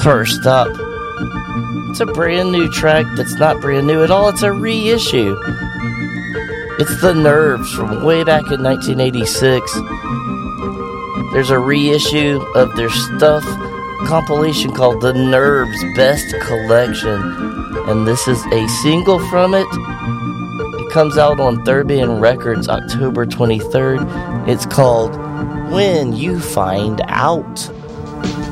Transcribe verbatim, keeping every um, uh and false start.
First up, it's a brand new track that's not brand new at all. It's a reissue. It's The Nerves from way back in nineteen eighty-six. There's a reissue of their Stuff compilation called The Nerves Best Collection. And this is a single from it. It comes out on Third Man Records October twenty-third. It's called When You Find Out.